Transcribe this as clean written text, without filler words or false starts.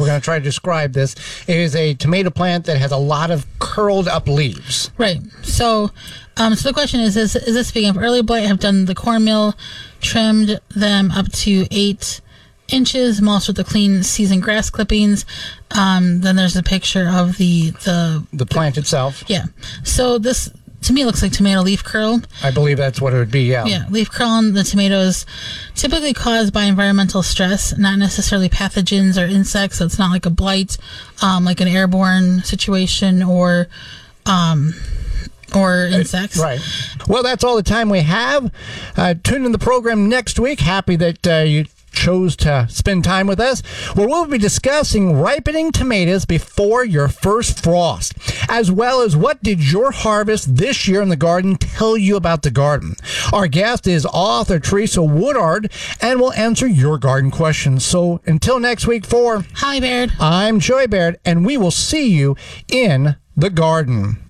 we're going to try to describe this. It is a tomato plant that has a lot of curled up leaves. Right. So the question is this speaking of early blight? I've done the cornmeal, trimmed them up to 8 inches, mulched with the clean seasoned grass clippings. Then there's a picture of the plant itself. Yeah. So this, to me, looks like tomato leaf curl. I believe that's what it would be, yeah. Yeah, leaf curl on the tomatoes typically caused by environmental stress, not necessarily pathogens or insects. So it's not like a blight, like an airborne situation or insects. Right. Well, that's all the time we have. Tune in the program next week. Happy that you chose to spend time with us, where we'll be discussing ripening tomatoes before your first frost, as well as what did your harvest this year in the garden tell you about the garden. Our guest is author Teresa Woodard, and we'll answer your garden questions. So until next week, for Holly Baird, I'm Joey Baird, and we will see you in the garden.